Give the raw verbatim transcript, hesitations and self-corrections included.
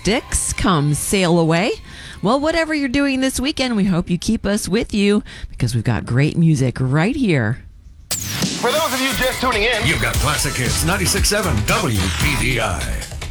Styx, Come Sail Away. Well, whatever you're doing this weekend, we hope you keep us with you because we've got great music right here. For those of you just tuning in, you've got Classic Hits ninety-six point seven W P D I.